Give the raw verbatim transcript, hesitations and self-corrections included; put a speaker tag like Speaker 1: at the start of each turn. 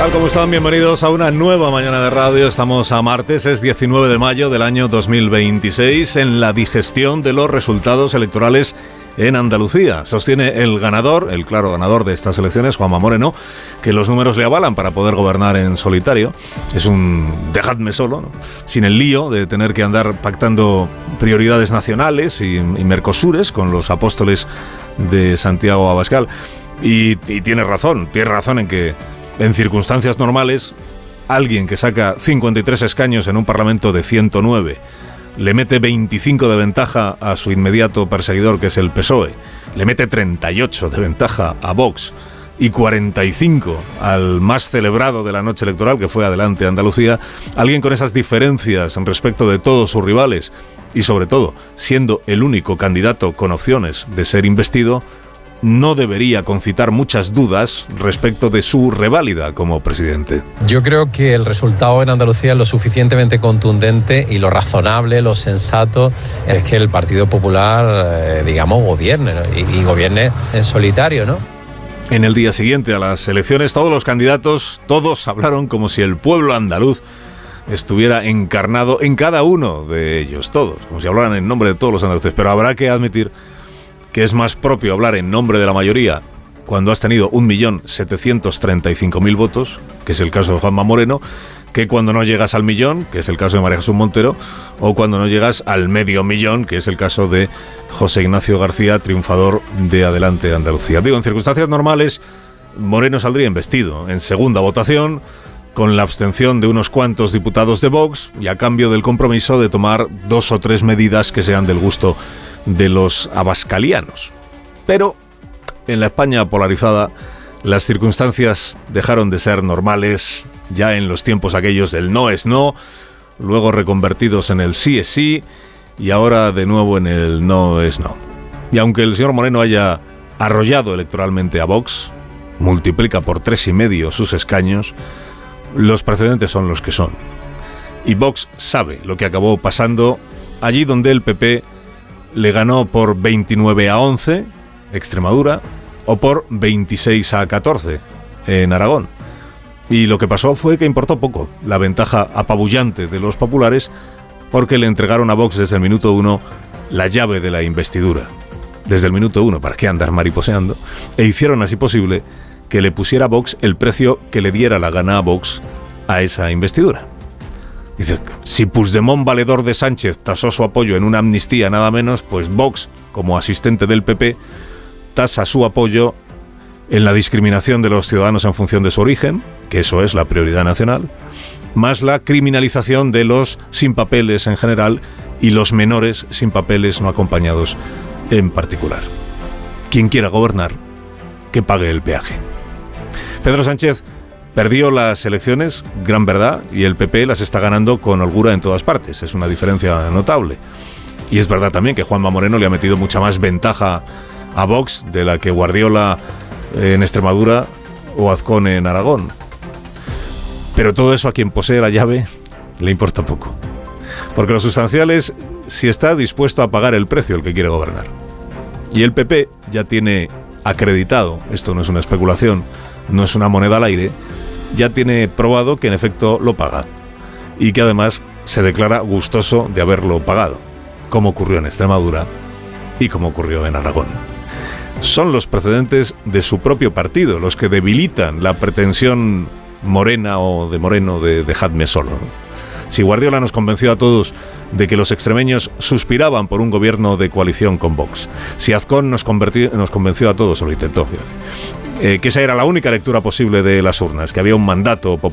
Speaker 1: tal? ¿Cómo están? Bienvenidos a una nueva mañana de radio. Estamos a martes, es diecinueve de mayo del año dos mil veintiséis, en la digestión de los resultados electorales en Andalucía. Sostiene el ganador, el claro ganador de estas elecciones, Juanma Moreno, que los números le avalan para poder gobernar en solitario. Es un dejadme solo, ¿no? Sin el lío de tener que andar pactando prioridades nacionales y, y mercosures con los apóstoles de Santiago Abascal. Y, y tiene razón, tiene razón en que en circunstancias normales alguien que saca cincuenta y tres escaños en un parlamento de ciento nueve le mete veinticinco de ventaja a su inmediato perseguidor, que es el P S O E, le mete treinta y ocho de ventaja a Vox y cuarenta y cinco al más celebrado de la noche electoral, que fue Adelante Andalucía. Alguien con esas diferencias respecto de todos sus rivales y sobre todo siendo el único candidato con opciones de ser investido, no debería concitar muchas dudas respecto de su reválida como presidente.
Speaker 2: Yo creo que el resultado en Andalucía es lo suficientemente contundente y lo razonable, lo sensato, es que el Partido Popular, eh, digamos, gobierne, ¿no? y, y gobierne en solitario, ¿no?
Speaker 1: En el día siguiente a las elecciones, todos los candidatos, todos hablaron como si el pueblo andaluz estuviera encarnado en cada uno de ellos, todos, como si hablaran en nombre de todos los andaluces. Pero habrá que admitir que es más propio hablar en nombre de la mayoría cuando has tenido un millón setecientos treinta y cinco mil votos, que es el caso de Juanma Moreno, que cuando no llegas al millón, que es el caso de María Jesús Montero, o cuando no llegas al medio millón, que es el caso de José Ignacio García, triunfador de Adelante Andalucía. Digo, en circunstancias normales, Moreno saldría investido en segunda votación, con la abstención de unos cuantos diputados de Vox y a cambio del compromiso de tomar dos o tres medidas que sean del gusto de los abascalianos. Pero en la España polarizada las circunstancias dejaron de ser normales ya en los tiempos aquellos del no es no, luego reconvertidos en el sí es sí y ahora de nuevo en el no es no. Y aunque el señor Moreno haya arrollado electoralmente a Vox, multiplica por tres y medio sus escaños, los precedentes son los que son. Y Vox sabe lo que acabó pasando allí donde el P P le ganó por veintinueve a once, Extremadura, o por veintiséis a catorce, en Aragón. Y lo que pasó fue que importó poco la ventaja apabullante de los populares, porque le entregaron a Vox desde el minuto uno la llave de la investidura. Desde el minuto uno, ¿para qué andar mariposeando? E hicieron así posible que le pusiera Vox el precio que le diera la gana a Vox a esa investidura. Dice, si Puigdemont, valedor de Sánchez, tasó su apoyo en una amnistía nada menos, pues Vox, como asistente del P P, tasa su apoyo en la discriminación de los ciudadanos en función de su origen, que eso es la prioridad nacional, más la criminalización de los sin papeles en general y los menores sin papeles no acompañados en particular. Quien quiera gobernar, que pague el peaje. Pedro Sánchez perdió las elecciones, gran verdad, y el P P las está ganando con holgura en todas partes. Es una diferencia notable. Y es verdad también que Juanma Moreno le ha metido mucha más ventaja a Vox de la que Guardiola en Extremadura o Azcón en Aragón. Pero todo eso a quien posee la llave le importa poco. Porque lo sustancial es si está dispuesto a pagar el precio el que quiere gobernar. Y el P P ya tiene acreditado, esto no es una especulación, no es una moneda al aire, ya tiene probado que en efecto lo paga y que además se declara gustoso de haberlo pagado, como ocurrió en Extremadura y como ocurrió en Aragón. Son los precedentes de su propio partido los que debilitan la pretensión morena o de Moreno de dejadme solo, ¿no? Si Guardiola nos convenció a todos de que los extremeños suspiraban por un gobierno de coalición con Vox, si Azcón nos, nos convenció a todos, o lo intentó, eh, que esa era la única lectura posible de las urnas, que había un mandato popular